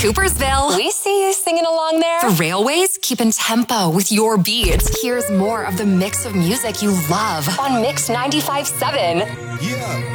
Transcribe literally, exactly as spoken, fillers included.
Coopersville. We see you singing along there. The Railways keep in tempo with your beats. Here's more of the mix of music you love on Mix ninety-five point seven. Yeah.